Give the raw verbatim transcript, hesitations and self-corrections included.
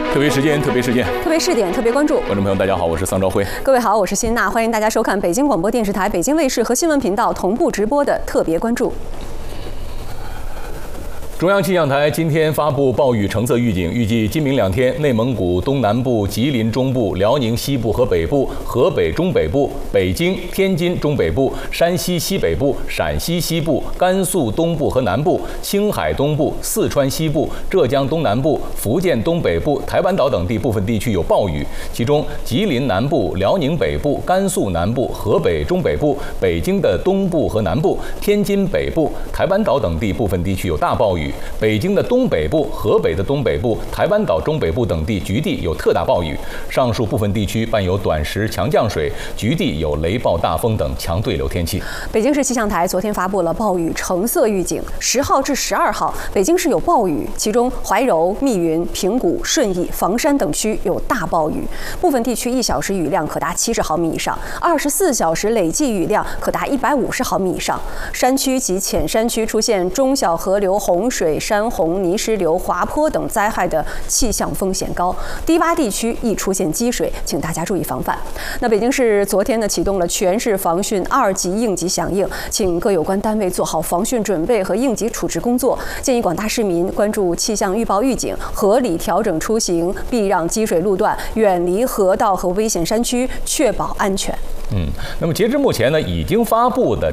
特别时间，特别事件， 特别试点，特别关注。 观众朋友，大家好，我是桑昭辉。 各位好，我是辛娜，欢迎大家收看北京广播电视台、北京卫视和新闻频道同步直播的特别关注。 中央气象台今天发布暴雨橙色预警，预计今明两天，内蒙古东南部、吉林中部、辽宁西部和北部、河北中北部、北京、天津中北部、山西西北部、陕西西部、甘肃东部和南部、青海东部、四川西部、浙江东南部、福建东北部、台湾岛等地部分地区有暴雨，其中吉林南部、辽宁北部、甘肃南部、河北中北部、北京的东部和南部、天津北部、台湾岛等地部分地区有大暴雨。北京的东北部、河北的东北部、台湾岛中北部等地局地有特大暴雨，上述部分地区伴有短时强降水，局地有雷暴大风等强对流天气。 北京市气象台昨天发布了暴雨橙色预警，十号至十二号，北京市有暴雨，其中怀柔、密云、平谷、顺义、房山等区有大暴雨，部分地区一小时雨量可达七十毫米以上，二十四小时累计雨量可达一百五十毫米以上。山区及浅山区出现中小河流洪水、山洪、泥石流、滑坡等灾害的气象风险高，低洼地区易出现积水，请大家注意防范。那北京市昨天呢启动了全市防汛二级应急响应，请各有关单位做好防汛准备和应急处置工作。建议广大市民关注气象预报预警，合理调整出行，避让积水路段，远离河道和危险山区，确保安全。 嗯，那么截至目前呢，已经发布的